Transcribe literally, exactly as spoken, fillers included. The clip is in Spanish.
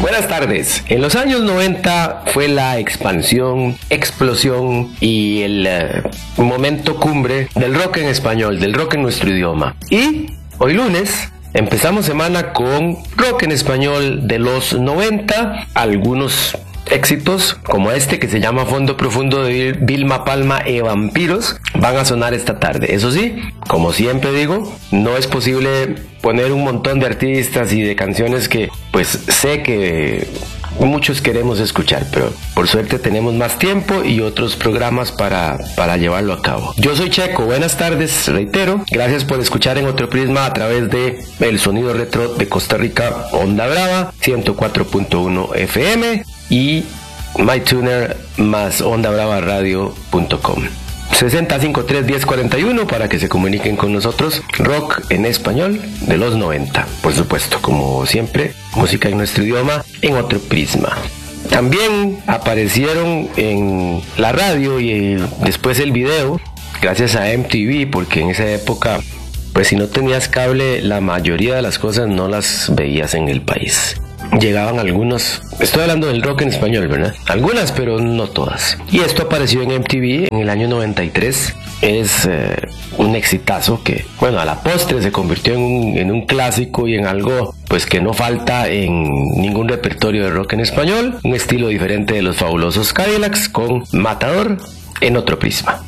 Buenas tardes. En los años noventa fue la expansión, explosión y el uh, momento cumbre del rock en español, del rock en nuestro idioma. Y hoy lunes empezamos semana con rock en español de los noventa, algunos éxitos como este que se llama Fondo Profundo de Vilma Palma e Vampiros van a sonar esta tarde. Eso sí, como siempre digo, no es posible poner un montón de artistas y de canciones que pues sé que muchos queremos escuchar, pero por suerte tenemos más tiempo y otros programas para, para llevarlo a cabo. Yo soy Checo, buenas tardes, reitero, gracias por escuchar en Otro Prisma a través de el sonido retro de Costa Rica, Onda Brava, ciento cuatro punto uno F M y MyTuner más onda brava radio punto com. sesenta, cincuenta y tres, diez, cuarenta y uno para que se comuniquen con nosotros. Rock en español de los noventa, por supuesto, como siempre, música en nuestro idioma en Otro Prisma. También aparecieron en la radio y después el video gracias a M T V, porque en esa época pues si no tenías cable la mayoría de las cosas no las veías en el país. Llegaban algunos, estoy hablando del rock en español, ¿verdad? Algunas, pero no todas. Y esto apareció en M T V en el año noventa y tres. Es eh, un exitazo que, bueno, a la postre se convirtió en un, en un clásico y en algo pues que no falta en ningún repertorio de rock en español. Un estilo diferente de los fabulosos Cadillacs con Matador en Otro Prisma.